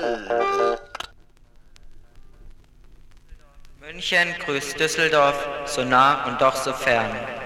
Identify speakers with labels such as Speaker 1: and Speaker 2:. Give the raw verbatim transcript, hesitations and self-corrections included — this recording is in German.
Speaker 1: München grüßt Düsseldorf, so nah und doch so fern.